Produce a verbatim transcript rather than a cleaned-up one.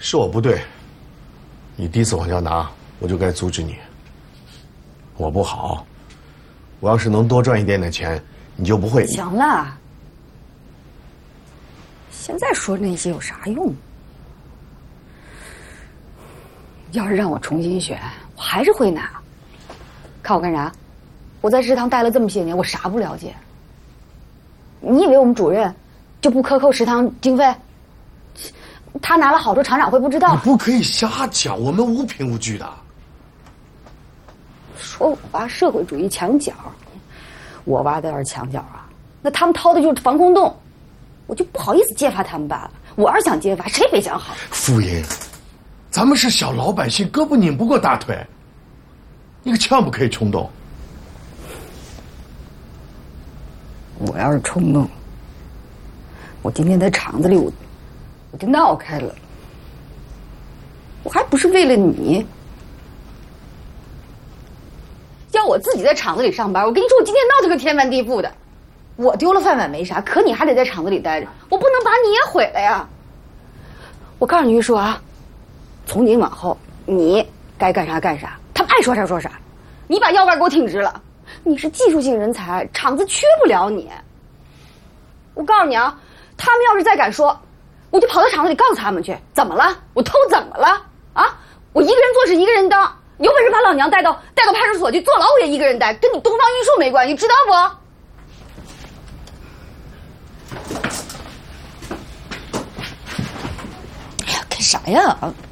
是我不对，你第一次往下拿，我就该阻止你。我不好，我要是能多赚一点点钱，你就不会。 行了，现在说那些有啥用？要是让我重新选，我还是会拿。看我干啥？我在食堂待了这么些年，我啥不了解？你以为我们主任就不克扣食堂经费？他拿了好处，厂长会不知道？ 你不可以瞎讲，我们无凭无据的。 说我爸社会主义墙角，我挖的要是墙角啊，那他们掏的就是防空洞，我就不好意思揭发他们罢了。我要是想揭发，谁没想好？ 傅英，咱们是小老百姓，胳膊拧不过大腿，你可千万不可以冲动。 我要是冲动，我今天在厂子里我我就闹开了，我还不是为了你。要我自己在厂子里上班，我跟你说，我今天闹得个天翻地覆的。我丢了饭碗没啥，可你还得在厂子里待着，我不能把你也毁了呀。我告诉你玉树啊，从今往后你该干啥干啥，他们爱说啥说啥，你把腰杆给我挺直了。你是技术性人才，厂子缺不了你。我告诉你啊，他们要是再敢说，我就跑到厂子里告诉他们去。怎么了？我偷怎么了？啊，我一个人做事一个人当，有本事把老娘带到带到派出所去坐牢，我也一个人带，跟你东方玉树没关系，知道不？哎呀，干啥呀？